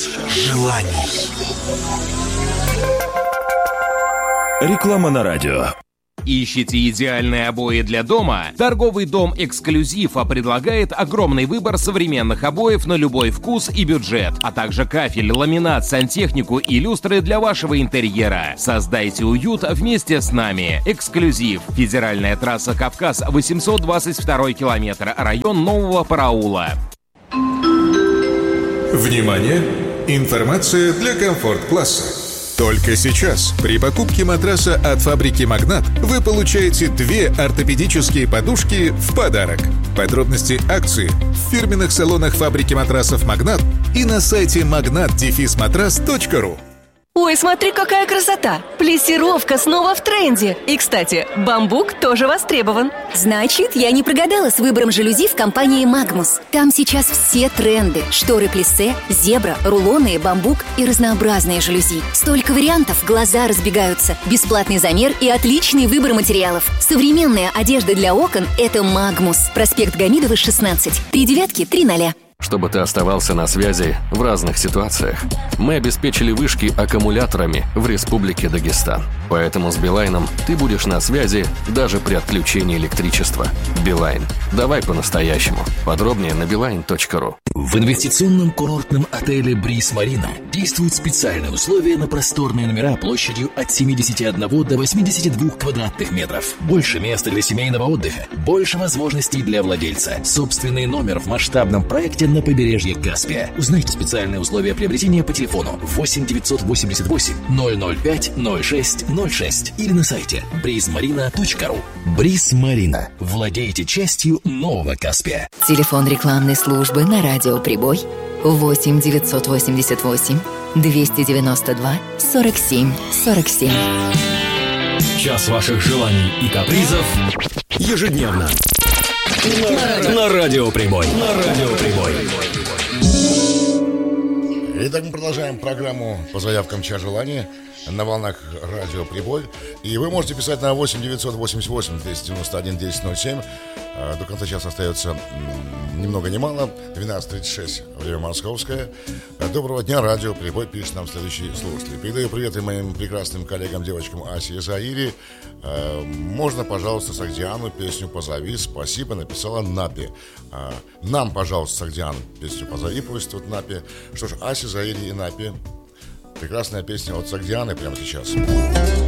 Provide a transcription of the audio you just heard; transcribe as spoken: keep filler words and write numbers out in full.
желаний. Реклама на радио. Ищете идеальные обои для дома? Торговый дом «Эксклюзив» предлагает огромный выбор современных обоев на любой вкус и бюджет, а также кафель, ламинат, сантехнику и люстры для вашего интерьера. Создайте уют вместе с нами. «Эксклюзив». Федеральная трасса «Кавказ», восемьсот двадцать второй километр, район Нового Параула. Внимание! Информация для комфорт-класса. Только сейчас при покупке матраса от фабрики «Магнат» вы получаете две ортопедические подушки в подарок. Подробности акции в фирменных салонах фабрики матрасов «Магнат» и на сайте магнат матрас точка ру. Ой, смотри, какая красота! Плессировка снова в тренде. И, кстати, бамбук тоже востребован. Значит, я не прогадала с выбором жалюзи в компании «Магмус». Там сейчас все тренды. Шторы плиссе, зебра, рулоны, бамбук и разнообразные жалюзи. Столько вариантов, глаза разбегаются. Бесплатный замер и отличный выбор материалов. Современная одежда для окон – это «Магмус». Проспект Гамидова, шестнадцать. Три девятки, три ноля. Чтобы ты оставался на связи в разных ситуациях, мы обеспечили вышки аккумуляторами в Республике Дагестан. Поэтому с Билайном ты будешь на связи даже при отключении электричества. Билайн. Давай по-настоящему. Подробнее на билайн точка ру. В инвестиционном курортном отеле «Бриз Марина» действуют специальные условия на просторные номера площадью от семидесяти одного до восьмидесяти двух квадратных метров. Больше места для семейного отдыха, больше возможностей для владельца. Собственный номер в масштабном проекте на побережье Каспия. Узнайте специальные условия приобретения по телефону восемь девятьсот восемьдесят восемь ноль ноль пять ноль шесть ноль шесть или на сайте бриз марина точка ру. «Бриз Марина». Владейте частью нового Каспия. Телефон рекламной службы на радио «Прибой» восемь девятьсот восемьдесят восемь двести девяносто два сорок семь сорок семь. Час ваших желаний и капризов ежедневно. На радио «Прибой». На радио «Прибой». Итак, мы продолжаем программу по заявкам «Час желаний» на волнах радио «Прибой». И вы можете писать на восемь девятьсот восемьдесят восемь двести девяносто один десять ноль семь. До конца часа остается ни много ни мало. двенадцать тридцать шесть, время московское. Доброго дня, радио «Прибой», пишет нам следующие слушатели. Передаю привет и моим прекрасным коллегам, девочкам Асе и Заире. Можно, пожалуйста, Сагдиану песню «Позови». Спасибо, написала Напи. Нам, пожалуйста, Сагдиан песню «Позови» просит вот Напи. Что ж, Асе, Заире и Напи. Прекрасная песня от Сагдианы прямо сейчас.